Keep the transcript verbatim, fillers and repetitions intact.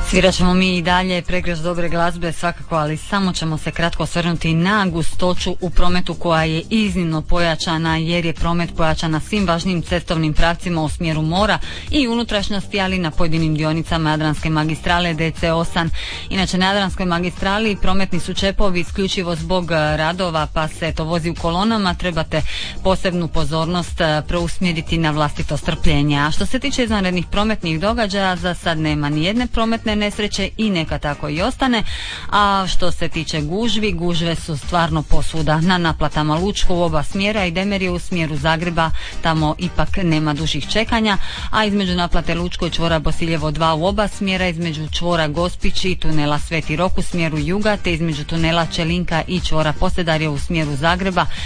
Svirat ćemo mi i dalje pregrš dobre glazbe svakako, ali samo ćemo se kratko osvrnuti na gustoću u prometu koja je iznimno pojačana, jer je promet pojačan na svim važnim cestovnim pravcima u smjeru mora i unutrašnjosti, ali na pojedinim dionicama Jadranske magistrale D C osam. Inače, na Jadranskoj magistrali prometni su čepovi isključivo zbog radova, pa se to vozi u kolonama, trebate posebnu pozornost preusmjeriti na vlastito strpljenje. A što se tiče izvanrednih prometnih događaja, za sad nema ni jedne prometne nesreće i neka tako i ostane. A što se tiče gužvi, gužve su stvarno posvuda. Na naplatama Lučko u oba smjera i Demerije u smjeru Zagreba, tamo ipak nema dužih čekanja, a između naplate Lučko i čvora Bosiljevo dva u oba smjera, između čvora Gospić i tunela Sveti Rok u smjeru juga, te između tunela Čelinka i čvora Posedarje u smjeru Zagreba